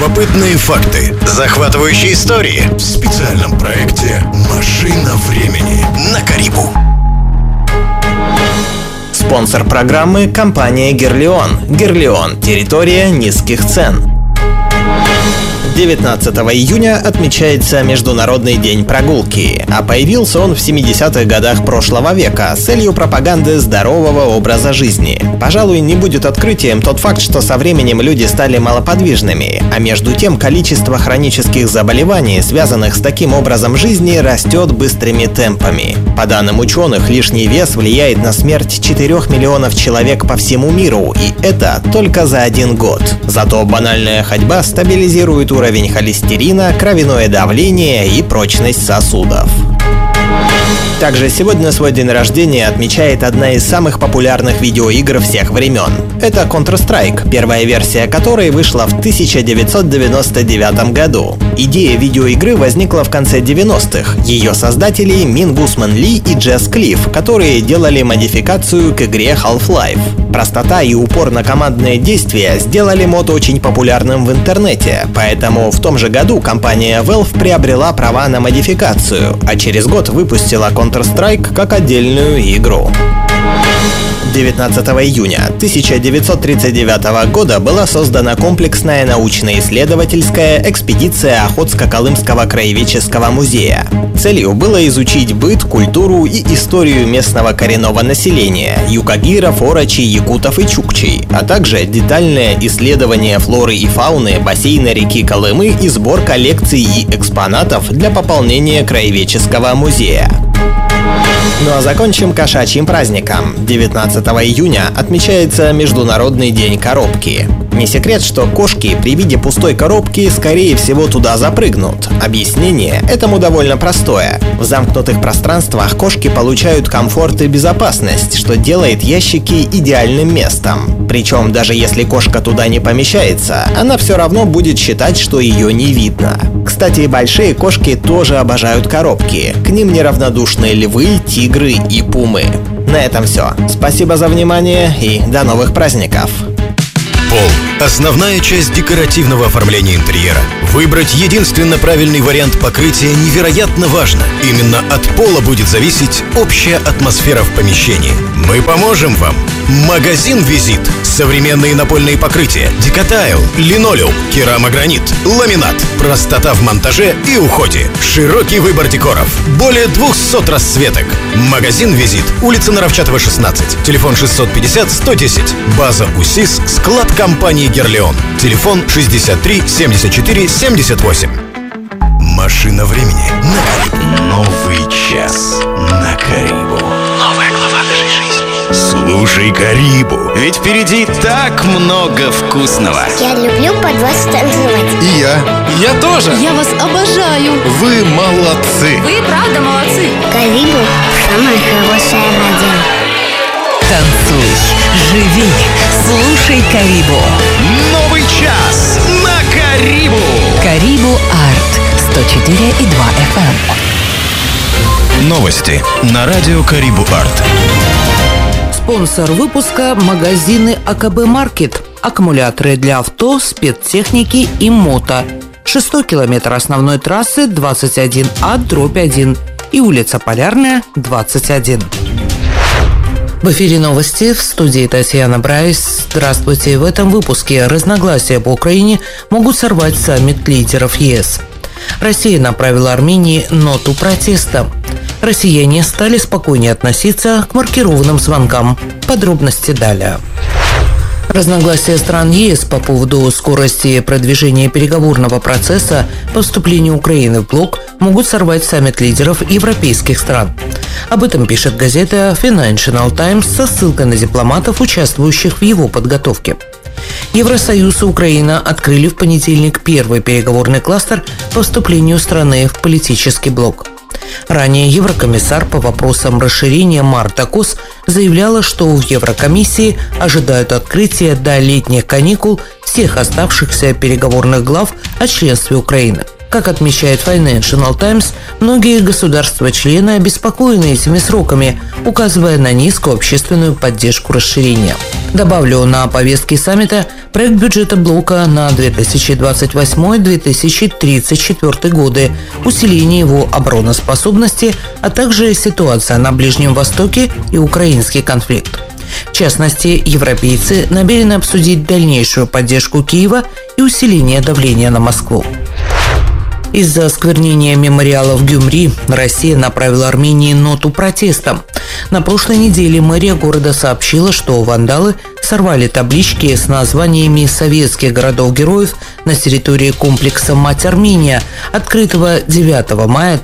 Любопытные факты, захватывающие истории в специальном проекте «Машина времени» на Карибу. Спонсор программы – компания «Герлион». «Герлион» – территория низких цен. 19 июня отмечается Международный день прогулки, а появился он в 70-х годах прошлого века с целью пропаганды здорового образа жизни. Пожалуй, не будет открытием тот факт, что со временем люди стали малоподвижными, а между тем количество хронических заболеваний, связанных с таким образом жизни, растет быстрыми темпами. По данным ученых, лишний вес влияет на смерть 4 миллионов человек по всему миру, и это только за 1 год. Зато банальная ходьба стабилизирует уровень холестерина, кровяное давление и прочность сосудов. Также сегодня свой день рождения отмечает одна из самых популярных видеоигр всех времен. Это Counter-Strike, первая версия которой вышла в 1999 году. Идея видеоигры возникла в конце 90-х. Ее создатели Мин Гусман Ли и Джесс Клифф, которые делали модификацию к игре Half-Life. Простота и упор на командные действия сделали мод очень популярным в интернете, поэтому в том же году компания Valve приобрела права на модификацию, а через год выпустила Counter-Strike как отдельную игру. 19 июня 1939 года была создана комплексная научно-исследовательская экспедиция Охотско-Колымского краеведческого музея. Целью было изучить быт, культуру и историю местного коренного населения – юкагиров, орочей, якутов и чукчей, а также детальное исследование флоры и фауны бассейна реки Колымы и сбор коллекций и экспонатов для пополнения краеведческого музея. Ну а закончим кошачьим праздником. 19 июня отмечается Международный день коробки. Не секрет, что кошки при виде пустой коробки скорее всего туда запрыгнут. Объяснение этому довольно простое. В замкнутых пространствах кошки получают комфорт и безопасность, что делает ящики идеальным местом. Причем даже если кошка туда не помещается, она все равно будет считать, что ее не видно. Кстати, большие кошки тоже обожают коробки. К ним неравнодушны львы, тигры и пумы. На этом все. Спасибо за внимание и до новых праздников. Пол – основная часть декоративного оформления интерьера. Выбрать единственно правильный вариант покрытия невероятно важно. Именно от пола будет зависеть общая атмосфера в помещении. Мы поможем вам. Магазин «Визит». Современные напольные покрытия, декотайл, линолеум, керамогранит, ламинат. Простота в монтаже и уходе. Широкий выбор декоров. Более 200 расцветок. Магазин «Визит». Улица Наровчатова, 16. Телефон 650-110. База УСИС. Склад компании «Герлион». Телефон 63 74 78. Машина времени на Карибу. Новый час на Карибу. Новая глава нашей жизни. Слушай Карибу, ведь впереди так много вкусного. Я люблю под вас танцевать. И я тоже. Я вас обожаю. Вы молодцы. Вы правда молодцы. Карибу – самая хорошая радио. Танцуй, живи, слушай Карибу. Новый час на Карибу. Карибу Арт 104,2 FM. Новости на радио Карибу Арт. Спонсор выпуска – магазины АКБ Маркет. Аккумуляторы для авто, спецтехники и мото. 6 километр основной трассы 21А/1 и улица Полярная, 21. В эфире новости, в студии Татьяна Брайс. Здравствуйте. В этом выпуске разногласия по Украине могут сорвать саммит лидеров ЕС. Россия направила Армении ноту протеста. Россияне стали спокойнее относиться к маркированным звонкам. Подробности далее. Разногласия стран ЕС по поводу скорости продвижения переговорного процесса по вступлению Украины в блок могут сорвать саммит лидеров европейских стран. Об этом пишет газета Financial Times со ссылкой на дипломатов, участвующих в его подготовке. Евросоюз и Украина открыли в понедельник первый переговорный кластер по вступлению страны в политический блок. Ранее еврокомиссар по вопросам расширения Марта Кос заявляла, что в Еврокомиссии ожидают открытия до летних каникул всех оставшихся переговорных глав о членстве Украины. Как отмечает Financial Times, многие государства-члены обеспокоены этими сроками, указывая на низкую общественную поддержку расширения. Добавлю, на повестке саммита проект бюджета блока на 2028-2034 годы, усиление его обороноспособности, а также ситуация на Ближнем Востоке и украинский конфликт. В частности, европейцы намерены обсудить дальнейшую поддержку Киева и усиление давления на Москву. Из-за осквернения мемориала в Гюмри Россия направила Армении ноту протеста. На прошлой неделе мэрия города сообщила, что вандалы сорвали таблички с названиями советских городов-героев на территории комплекса «Мать Армения», открытого 9 мая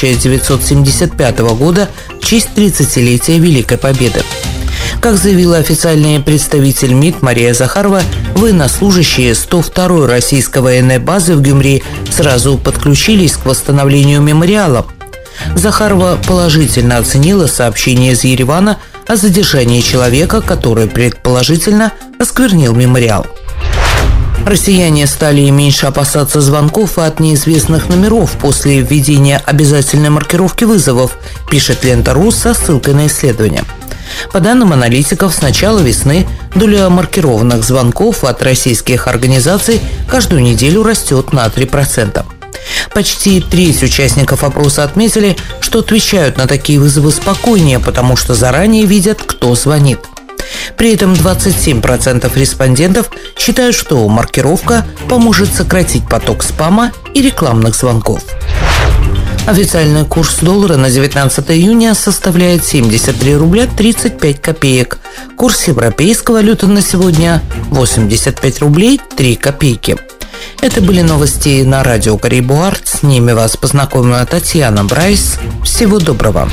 1975 года в честь 30-летия Великой Победы. Как заявила официальный представитель МИД Мария Захарова, военнослужащие 102-й российской военной базы в Гюмри сразу подключились к восстановлению мемориала. Захарова положительно оценила сообщение из Еревана о задержании человека, который предположительно осквернил мемориал. Россияне стали меньше опасаться звонков от неизвестных номеров после введения обязательной маркировки вызовов, пишет Лента.ру со ссылкой на исследование. По данным аналитиков, с начала весны доля маркированных звонков от российских организаций каждую неделю растет на 3%. Почти треть участников опроса отметили, что отвечают на такие вызовы спокойнее, потому что заранее видят, кто звонит. При этом 27% респондентов считают, что маркировка поможет сократить поток спама и рекламных звонков. Официальный курс доллара на 19 июня составляет 73 рубля 35 копеек. Курс европейской валюты на сегодня 85 рублей 3 копейки. Это были новости на радио Карибу Арт. С ними вас познакомила Татьяна Брайс. Всего доброго.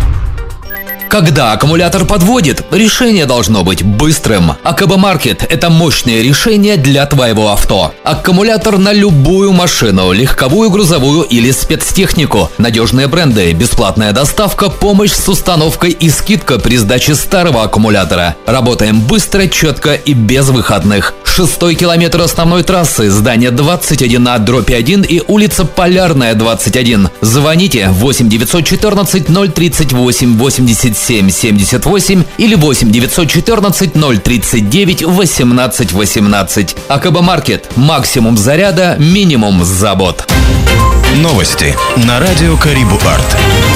Когда аккумулятор подводит, решение должно быть быстрым. АКБ Маркет – это мощное решение для твоего авто. Аккумулятор на любую машину, легковую, грузовую или спецтехнику. Надежные бренды, бесплатная доставка, помощь с установкой и скидка при сдаче старого аккумулятора. Работаем быстро, четко и без выходных. 6-й километр основной трассы, здание 21А/1 и улица Полярная, 21. Звоните 8 914 038 87 78 или 8 914 039 18 18. АКБ Маркет. Максимум заряда, минимум забот. Новости на радио Карибу Арт.